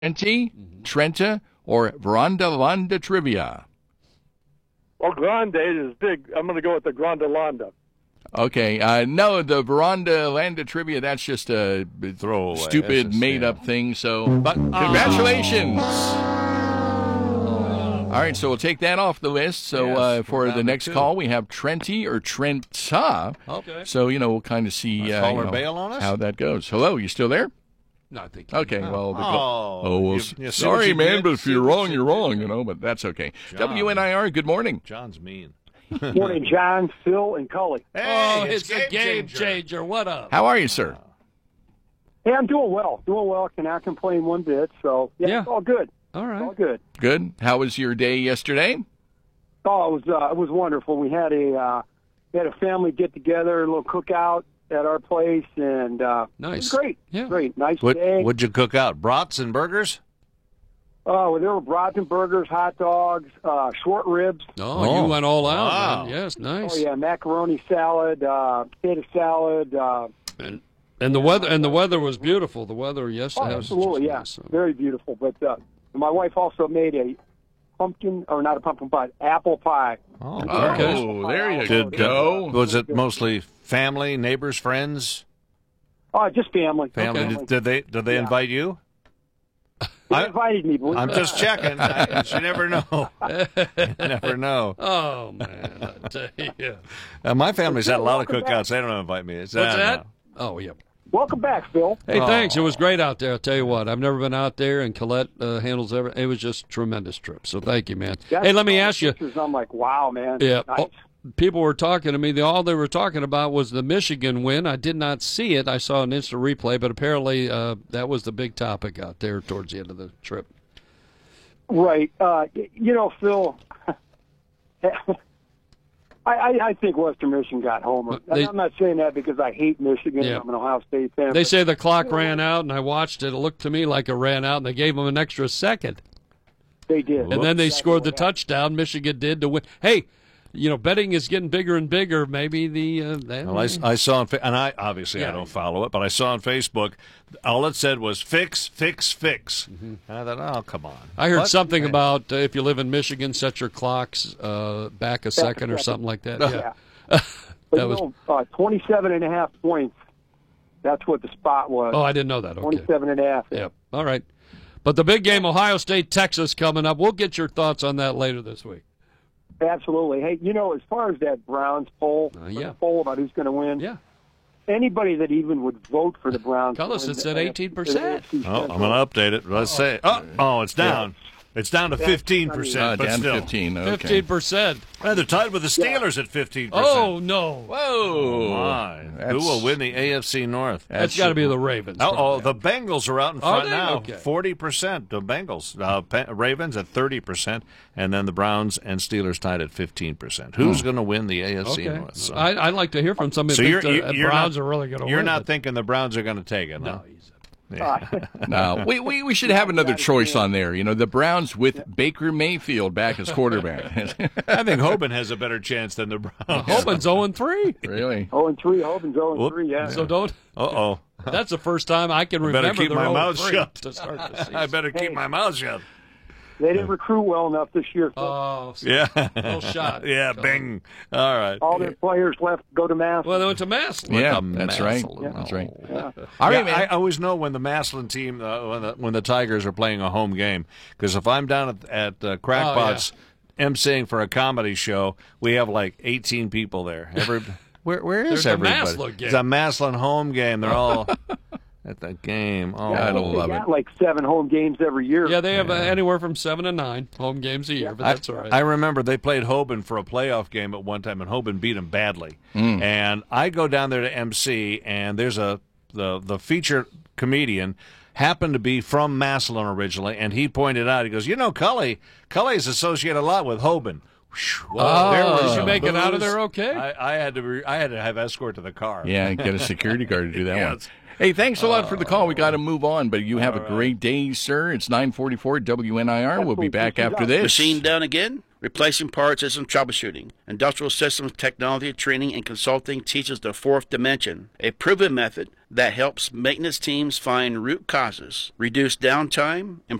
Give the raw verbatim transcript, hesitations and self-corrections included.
Trenti, Trenta, or Veranda Landa Trivia? Well, Grande is big. I'm going to go with the Grande Landa. Okay, uh, no, the Veranda Landa Trivia, that's just a Throwaway. stupid, That's just, made-up yeah. thing, so but congratulations. All right, so we'll take that off the list. So Yes, uh, for we're the down to next two. call, we have Trenti or Trenta. Okay. So, you know, we'll kind of see Wanna uh, call you or know, bail on us? how that goes. Hello, you still there? No, I think. Okay, well, the Oh, oh well, you- s- you see what sorry, you man, did? but if See you're what wrong, you you're did? wrong, you know, but that's okay. John. W N I R, good morning. John's mean. Morning, John, Phil, and Cully. Oh, Hey, it's a game changer. What up? How are you, sir? Hey, I'm doing well. Doing well. Cannot complain one bit. So, yeah, Yeah. it's all good. All It's all right. good. Good. How was your day yesterday? Oh, it was uh, it was wonderful. We had a uh, we had a family get together, a little cookout at our place, and uh, it was Nice. great. Yeah. Great. Nice What, day. what'd you cook out? Brats and burgers? Oh, there were brats and burgers, hot dogs, uh, short ribs. Oh, Oh, you went all out, wow. man. Yes, nice. Oh yeah, macaroni salad, uh, potato salad. Uh, And, and the weather and the weather was beautiful. The weather oh, yesterday was absolutely, just yeah, nice, so. very beautiful. But uh, my wife also made a pumpkin, or not a pumpkin pie, apple pie. Oh, Oh, good. there you Did, go. Was it mostly family, neighbors, friends? Oh, just family. Family? Okay. Did, did they did they Yeah. invite you? They I- invited me. believe I'm it or just checking. I, you never know. You never know. Oh man, I tell you. Uh, my family's had a lot of Welcome back. cookouts. They don't invite me. It's, What's uh, that? Oh yeah. Welcome back, Phil. Hey, Oh. thanks. It was great out there. I'll tell you what. I've never been out there, and Colette uh, handles everything. It was just a tremendous trip. So thank you, man. That's hey, let me all the ask you. pictures. I'm like, wow, man. Yeah. Nice. oh, people were talking to me. They, all they were talking about was the Michigan win. I did not see it. I saw an instant replay, but apparently uh, that was the big topic out there towards the end of the trip. Right. Uh, y- you know, Phil, I, I, I think Western Michigan got homered. They- I'm not saying that because I hate Michigan. Yeah. I'm an Ohio State fan. They but- say the clock ran out, and I watched it. It looked to me like it ran out, and they gave them an extra second. They did. And then they Exactly scored the what happened. touchdown. Michigan did to win. Hey, you know, betting is getting bigger and bigger. Maybe the uh, that, Well, I, I saw on, Fa- and I obviously I Yeah. don't follow it, but I saw on Facebook, all it said was fix, fix, fix. And I thought, oh, come on. I heard What? something about uh, if you live in Michigan, set your clocks uh, back a second or second. something like that. Yeah. Yeah. But That you was- know, uh, twenty-seven and a half points. That's what the spot was. Oh, I didn't know that. Okay. twenty-seven and a half. Yep. All right. But the big game, Ohio State, Texas, coming up. We'll get your thoughts on that later this week. Absolutely. Hey, you know, as far as that Browns poll, Uh, yeah. poll about who's going to win, Yeah. anybody that even would vote for the Browns. Tell us to win it's the at A F C eighteen percent. Central. Oh, I'm going to update it. Let's say, oh, oh, it's down. It's down to fifteen percent, Uh, but down still. fifteen. Okay. Fifteen percent. Well, they're tied with the Steelers at fifteen percent. Oh no, Whoa. My. That's- Who will win the A F C North? that's got to be the Ravens. Oh, oh, probably. the Bengals are out in Are front they? now. Okay. Forty percent. The Bengals, uh, Pe- Ravens at thirty percent, and then the Browns and Steelers tied at fifteen percent. Who's going to win the A F C Okay. North? So, I, I'd like to hear from somebody so who you're, thinks you're, the you're Browns not, are really going to You're win. not but- thinking the Browns are going to take it, No, no? he's- No, we, we, we should have another choice on there. You know, the Browns with Baker Mayfield back as quarterback. I think Hoban has a better chance than the Browns. Hoban's zero and three. Really? Oh and three, Hoban's oh and Whoop. three, yeah. So don't. Uh-oh. That's the first time I can better remember. keep they're my oh and mouth three shut. to start the season. I better keep my mouth shut. They didn't recruit well enough this year. Phil. Oh, so Yeah. no shot. Yeah, bing. All right. All their players left to go to Mass. Well, they went to Massillon. Yeah, Went to that's right. Massillon. That's right. yeah. All right, Yeah, man. I always know when the Massillon team, uh, when, the, when the Tigers are playing a home game, because if I'm down at, at uh, Crackpots emceeing for a comedy show, we have like eighteen people there. Every where where is There's a everybody? Massillon game. It's a Massillon home game. They're all at the game. Oh, Yeah, I don't they love got it. like seven home games every year. Yeah, they have uh, anywhere from seven to nine home games a year, but I, that's all right. I remember they played Hoban for a playoff game at one time, and Hoban beat them badly. Mm. And I go down there to M C, and there's a the the featured comedian happened to be from Massillon originally, and he pointed out, he goes, you know, Cully, Cully's associated a lot with Hoban. Oh, There was did you some make it out of booze. there okay? I, I had to re, I had to have escort to the car. Yeah, get a security guard to do that one. Yes. Hey, thanks a lot for the call. We got to move on, but you have a great day, sir. It's nine forty-four W N I R. We'll be back after this. Machine down again? Replacing parts isn't troubleshooting. Industrial Systems Technology Training and Consulting teaches the fourth dimension, a proven method that helps maintenance teams find root causes, reduce downtime,